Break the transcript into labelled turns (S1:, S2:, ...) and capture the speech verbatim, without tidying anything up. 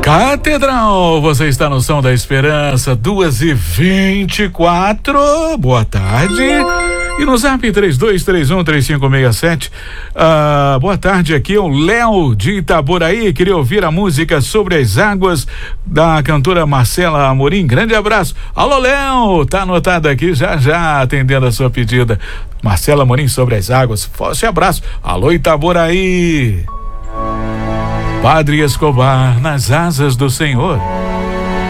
S1: Catedral, você está no Som da Esperança, duas e vinte e quatro. Boa tarde. E no zap três dois três um três cinco seis sete. Ah, boa tarde, aqui é o Léo de Itaboraí. Queria ouvir a música Sobre as Águas da cantora Marcela Amorim. Grande abraço. Alô, Léo, tá anotado aqui, já já atendendo a sua pedida. Marcela Amorim, Sobre as Águas. Forte abraço. Alô, Itaboraí. Padre Escobar, nas asas do Senhor.